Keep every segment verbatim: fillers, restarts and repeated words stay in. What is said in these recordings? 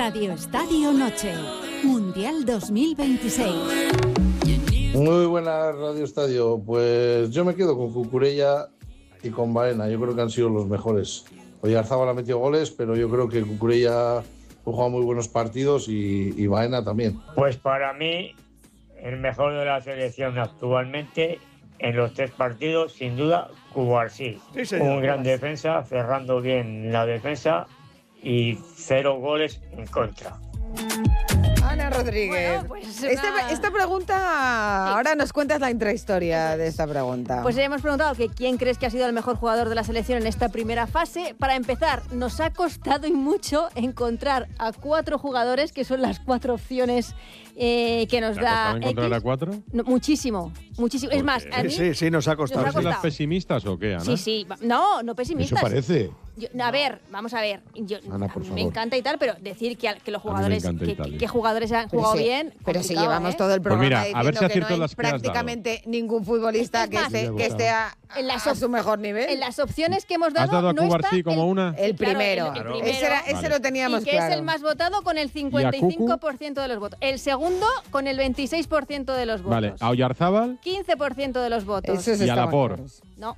Radio Estadio Noche, Mundial dos mil veintiséis. Muy buenas, Radio Estadio. Pues yo me quedo con Cucurella y con Baena. Yo creo que han sido los mejores. Oyarzábal ha metido goles, pero yo creo que Cucurella ha jugado muy buenos partidos y, y Baena también. Pues para mí, el mejor de la selección actualmente, en los tres partidos, sin duda, Cubarsí. Sí, un gran defensa, cerrando bien la defensa y cero goles en contra. Ana Rodríguez. Bueno, pues esta, una... esta pregunta, sí. Ahora nos cuentas la intrahistoria de esta pregunta. Pues hemos preguntado que quién crees que ha sido el mejor jugador de la selección en esta primera fase. Para empezar, nos ha costado y mucho encontrar a cuatro jugadores, que son las cuatro opciones eh, que nos ¿Te ha da costado encontrar X. a cuatro? No, muchísimo, muchísimo. Es más, a mí... Sí, sí, nos ha costado. Nos ha ¿Son las costado. pesimistas o qué, Ana? Sí, sí. No, no pesimistas. Eso parece. Yo, a ver, vamos a ver. Yo, Ana, por a mí favor. me encanta y tal, pero decir que, que los jugadores encanta que, Italia. que jugadores han Pero jugado sí, bien. Pero si complicado, llevamos ¿eh? todo el programa Pues mira, a ver diciendo si que no acierto hay las que has dado. prácticamente ningún futbolista Es que más, esté, que esté a, en las a op- su mejor nivel. En las opciones que hemos dado, ¿Has dado a no Cubarsí está como el, una? El claro, primero. el- el Claro. primero. Ese, era, ese Vale. lo teníamos Y que claro. es el más votado con el cincuenta y cinco por ciento de los votos. El segundo con el veintiséis por ciento de los votos. Vale, a Oyarzábal quince por ciento de los votos. Esos y a estaban Laporte. claros. No,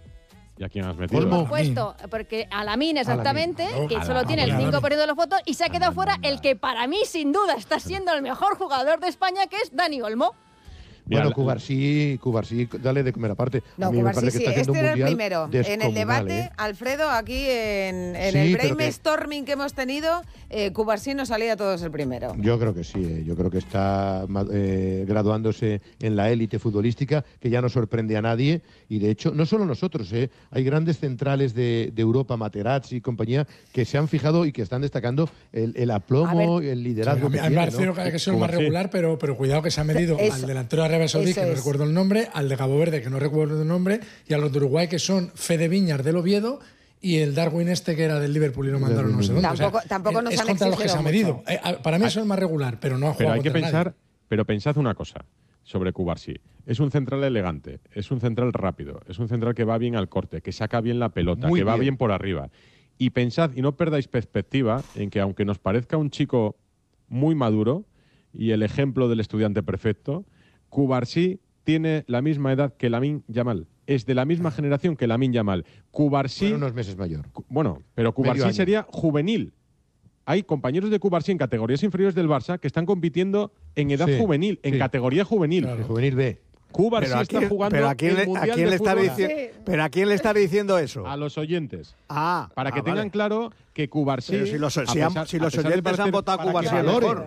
¿Y a quién has metido? Olmo. por supuesto, porque Alamín exactamente, Alamín, que claro. solo tiene el Alamín. cinco por ciento de los votos, y se ha quedado Anda, fuera anda. el que para mí sin duda está siendo el mejor jugador de España, que es Dani Olmo. Mira, Bueno, la- Cubarsí, Cubarsí, dale de comer aparte. No, a mí me Cubarsí parece sí, que está haciendo este un era el mundial primero. En el descomunal, debate, ¿eh? Alfredo, aquí en, en Sí, el pero que- brainstorming que hemos tenido, eh, Cubarsí nos salía a todos el primero. Yo creo que sí, eh, yo creo que está ma- eh, graduándose en la élite futbolística, que ya no sorprende a nadie, y de hecho, no solo nosotros, eh, hay grandes centrales de, de Europa, Materazzi y compañía, que se han fijado y que están destacando el, el aplomo, el liderazgo. A mí que me tiene, parece ¿no? que es el más Cubarsí. regular, pero, pero cuidado que se ha medido Eso. al delantero de Arabia Saudí, Eso que no es. recuerdo el nombre, al de Cabo Verde, que no recuerdo el nombre, y a los de Uruguay, que son Fede Viñas del Oviedo y el Darwin este, que era del Liverpool y lo mandaron no sé dónde. Tampoco- O sea, tampoco nos es han contra los que se ha exigido medido. Eh, a- para mí eso es el más regular, pero no ha Pero jugado hay que contra pensar, nadie. pero pensad una cosa sobre Cubarsí. Es un central elegante, es un central rápido, es un central que va bien al corte, que saca bien la pelota, Muy que va bien. bien por arriba. Y pensad, y no perdáis perspectiva, en que aunque nos parezca un chico muy maduro y el ejemplo del estudiante perfecto, Cubarsí tiene la misma edad que Lamine Yamal. Es de la misma generación que Lamine Yamal. Cubarsí... Bueno, unos meses mayor. Cu- Bueno, pero Cubarsí año. sería juvenil. Hay compañeros de Cubarsí en categorías inferiores del Barça que están compitiendo en edad Sí, juvenil, en sí. categoría juvenil. Claro. El juvenil B. Cubarsí Pero a está quién, jugando pero a quién el le, a Mundial quién de le está fútbol. diciendo, pero a quién le está diciendo eso. A los oyentes. Ah, Para que ah, tengan vale. claro que Cubarsí... Pero si los, a si han- pesar- si a los pesar de oyentes han parecer- votado a para que Cubarsí el valoren. mejor.